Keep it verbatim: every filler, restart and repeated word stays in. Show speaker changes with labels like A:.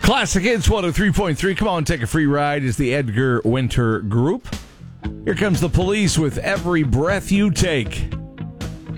A: Classic Hits one oh three point three. Come on, take a free ride is the Edgar Winter Group. Here comes the Police with Every Breath You Take.